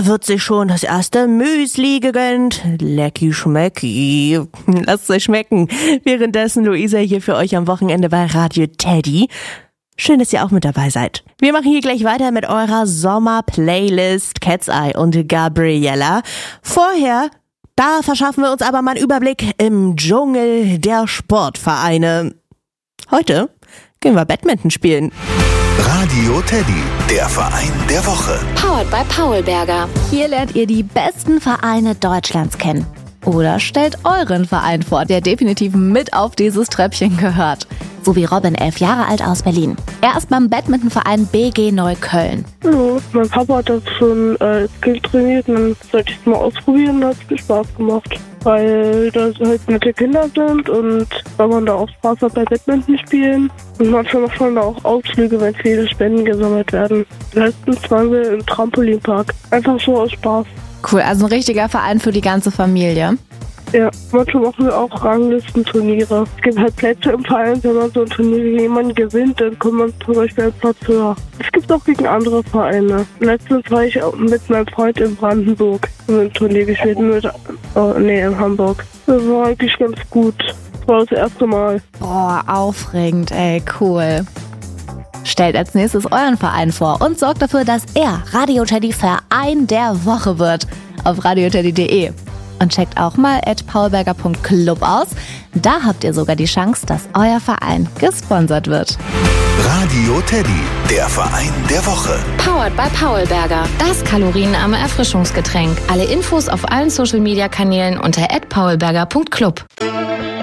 Da wird sich schon das erste Müsli gegönnt. Lecky schmecki. Lasst es euch schmecken. Währenddessen Luisa hier für euch am Wochenende bei Radio Teddy. Schön, dass ihr auch mit dabei seid. Wir machen hier gleich weiter mit eurer Sommer-Playlist Cat's Eye und Gabriella. Vorher, da verschaffen wir uns aber mal einen Überblick im Dschungel der Sportvereine. Heute gehen wir Badminton spielen. Radio Teddy, der Verein der Woche. Powered by Paulberger. Hier lernt ihr die besten Vereine Deutschlands kennen. Oder stellt euren Verein vor, der definitiv mit auf dieses Treppchen gehört. So wie Robin, 11 Jahre alt aus Berlin. Er ist beim Badmintonverein BG Neukölln. Hallo, mein Papa hat das schon als Kind trainiert und dann sollte ich es mal ausprobieren und hat es Spaß gemacht. Weil da halt nette Kinder sind und weil man da auch Spaß hat bei Badminton spielen. Und manchmal macht man da auch Ausflüge, wenn viele Spenden gesammelt werden. Letztens waren wir im Trampolinpark. Einfach so aus Spaß. Cool, also ein richtiger Verein für die ganze Familie. Ja, manchmal machen wir auch Ranglistenturniere. Es gibt halt Plätze im Verein, wenn man so ein Turnier gegen jemanden gewinnt, dann kommt man zum Beispiel einen Platz höher. Es gibt auch gegen andere Vereine. Letztens war ich auch mit meinem Freund in Brandenburg und ein Turnier gespielt in Hamburg. Das war eigentlich ganz gut. Das war das erste Mal. Boah, aufregend, ey, cool. Stellt als nächstes euren Verein vor und sorgt dafür, dass er Radio Teddy Verein der Woche wird. Auf radioteddy.de. Und checkt auch mal @paulberger.club aus. Da habt ihr sogar die Chance, dass euer Verein gesponsert wird. Radio Teddy, der Verein der Woche. Powered by Paulberger. Das kalorienarme Erfrischungsgetränk. Alle Infos auf allen Social-Media-Kanälen unter @paulberger.club.